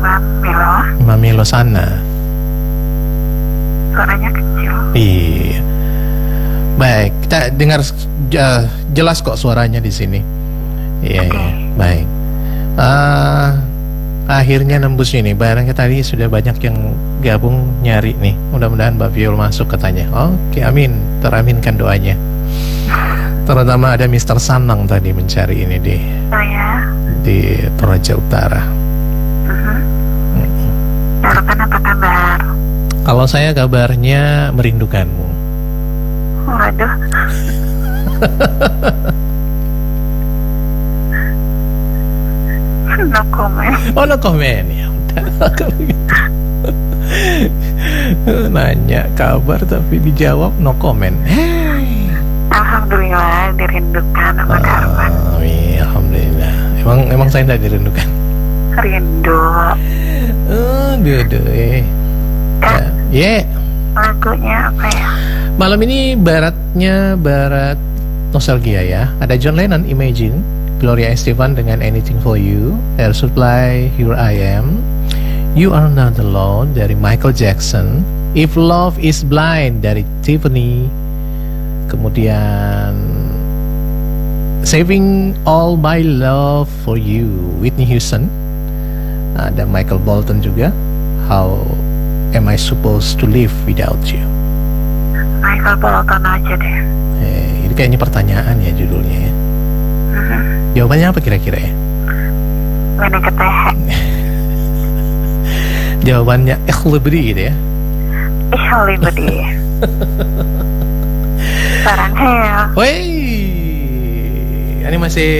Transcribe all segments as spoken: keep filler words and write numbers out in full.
Imam Milo. Imam Milo sana. Suaranya kecil. Iya. Baik, kita dengar uh, jelas kok suaranya di sini. Iya, Oke. iya. Baik. Uh, akhirnya nembus ini. Barangnya tadi sudah banyak yang gabung nyari nih. Mudah-mudahan Mbak Viol masuk katanya. Oke, amin. Teraminkan doanya. Terutama ada mister Sanang tadi mencari ini di Oh ya. di Toraja Utara. Mhm. Darukan apa kabar? Kalau saya kabarnya merindukanmu. Waduh. No comment. Oh, no comment ya. Udah, kalau gitu. Nanya kabar tapi dijawab no comment. Hey. Alhamdulillah dirindukan sama Karman. Amin, alhamdulillah. Emang emang saya tidak dirindukan. Rindu. Aduh, aduh, eh. Kak, Ya, yeah. lagunya apa ya? Malam ini baratnya barat nostalgia ya. Ada John Lennon, Imagine, Gloria Estefan dengan Anything for You, Air Supply, Here I Am, You Are Not Alone dari Michael Jackson, If Love Is Blind dari Tiffany, kemudian Saving All My Love for You, Whitney Houston, ada Michael Bolton juga, How Am I Supposed to Live Without You. Michael Bolton aja deh. Eh, ini kayaknya pertanyaan ya judulnya ya. Mhm. Jawabannya apa kira-kira ya? Ini ketehe. Jawabannya ekhlibri gitu ya. Ih, Hollywood. Saranhel. Woi, ini masih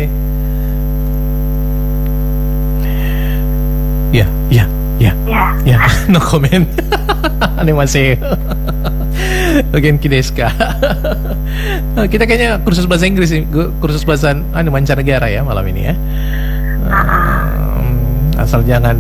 ya, ya, ya, Ya. ya, no comment. Ini masih bagian kideska. Kita kayaknya kursus bahasa Inggris, kursus bahasa anu mancanegara ya malam ini ya. Um, asal jangan